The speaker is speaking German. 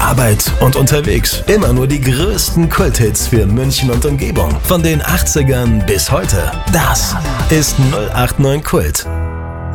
Arbeit und unterwegs. Immer nur die größten Kulthits für München und Umgebung. Von den 80ern bis heute. Das ist 089 Kult.